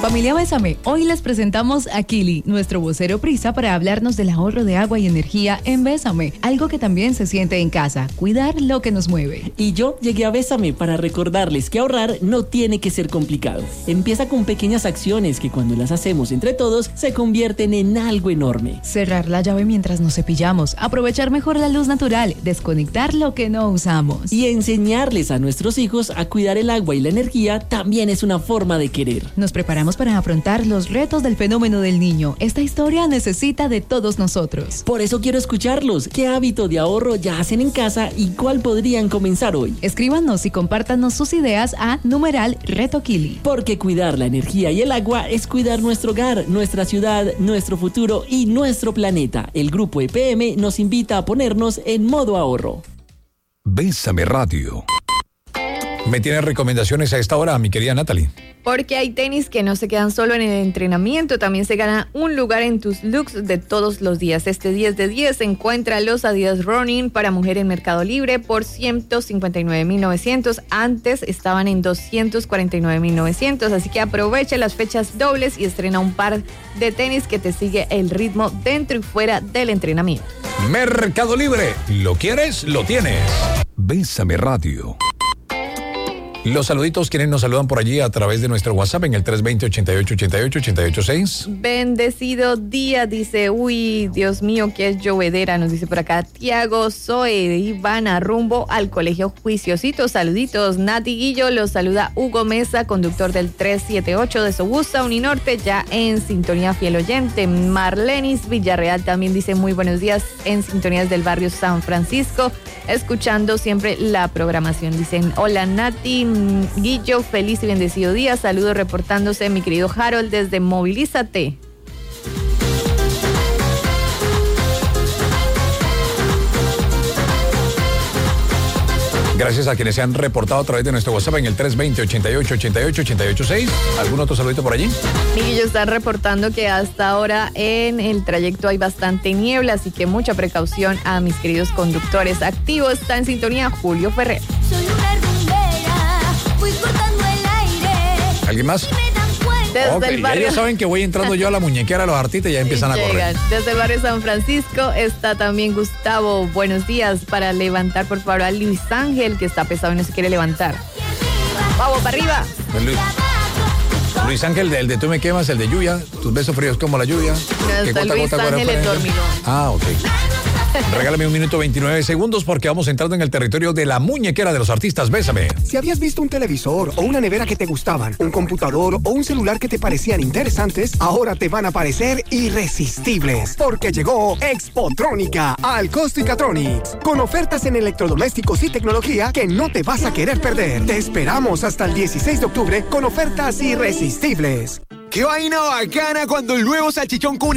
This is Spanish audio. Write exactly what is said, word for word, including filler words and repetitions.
Familia Bésame, hoy les presentamos a Kili, nuestro vocero prisa para hablarnos del ahorro de agua y energía en Bésame, algo que también se siente en casa, cuidar lo que nos mueve. Y yo llegué a Bésame para recordarles que ahorrar no tiene que ser complicado. Empieza con pequeñas acciones que cuando las hacemos entre todos se convierten en algo enorme. Cerrar la llave mientras nos cepillamos, aprovechar mejor la luz natural, desconectar lo que no usamos. Y enseñarles a nuestros hijos a cuidar el agua y la energía también es una forma de querer. Nos preparamos para afrontar los retos del fenómeno del niño. Esta historia necesita de todos nosotros. Por eso quiero escucharlos. ¿Qué hábito de ahorro ya hacen en casa y cuál podrían comenzar hoy? Escríbanos y compártanos sus ideas a numeral Reto Kili. Porque cuidar la energía y el agua es cuidar nuestro hogar, nuestra ciudad, nuestro futuro y nuestro planeta. El Grupo E P M nos invita a ponernos en modo ahorro. Bésame Radio. ¿Me tienes recomendaciones a esta hora, mi querida Natalie? Porque hay tenis que no se quedan solo en el entrenamiento, también se gana un lugar en tus looks de todos los días. Este diez de diez encuentra los Adidas Running para mujer en Mercado Libre por ciento cincuenta y nueve mil novecientos. Antes estaban en doscientos cuarenta y nueve mil novecientos, así que aprovecha las fechas dobles y estrena un par de tenis que te sigue el ritmo dentro y fuera del entrenamiento. Mercado Libre. ¿Lo quieres? Lo tienes. Bésame Radio. Los saluditos, quienes nos saludan por allí a través de nuestro WhatsApp en el tres dos cero, ochenta y ocho, ochenta y ocho, ochenta y ocho seis. Bendecido día, dice, uy, Dios mío, que es llovedera, nos dice por acá Tiago Zoe, Ivana, rumbo al colegio Juiciosito, saluditos. Nati Guillo, los saluda Hugo Mesa, conductor del trescientos setenta y ocho de Sobusa, Uninorte, ya en sintonía fiel oyente. Marlenis Villarreal también dice muy buenos días en sintonías del barrio San Francisco, escuchando siempre la programación. Dicen, hola Nati Guillo, feliz y bendecido día. Saludos reportándose mi querido Harold desde Movilízate. Gracias a quienes se han reportado a través de nuestro WhatsApp en el tres dos cero, ochenta y ocho, ochenta y ocho, ochenta y ocho seis. ¿Algún otro saludito por allí? Miguel está reportando que hasta ahora en el trayecto hay bastante niebla, así que mucha precaución a mis queridos conductores. Activo está en sintonía Julio Ferrer. Soy una rumbera, voy cortando el aire. ¿Alguien más? Desde Okay, el barrio. Ellos saben que voy entrando yo a la muñequera, los artistas ya empiezan a correr. Desde el barrio San Francisco está también Gustavo. Buenos días, para levantar por favor a Luis Ángel, que está pesado y no se quiere levantar. Vamos para arriba. Pues Luis, Luis Ángel, el de Tú me quemas, el de lluvia, tus besos fríos como la lluvia. No, Que está gota, Luis gota, Ángel gota, en gota. dormilón. Ah, ok. Regálame un minuto veintinueve segundos porque vamos entrando en el territorio de la muñequera de los artistas. Bésame. Si habías visto un televisor o una nevera que te gustaban, un computador o un celular que te parecían interesantes, ahora te van a parecer irresistibles, porque llegó Expotrónica al Costicatronics, con ofertas en electrodomésticos y tecnología que no te vas a querer perder. Te esperamos hasta el dieciséis de octubre con ofertas irresistibles. ¡Qué vaina bacana cuando el nuevo salchichón con